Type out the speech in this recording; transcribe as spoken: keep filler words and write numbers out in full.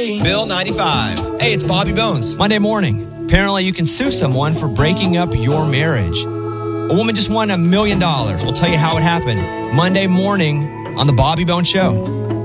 K, Bill ninety-five. Hey, it's Bobby Bones. Monday morning. Apparently, you can sue someone for breaking up your marriage. A woman just won a million dollars. We'll tell you how it happened Monday morning on the Bobby Bones Show.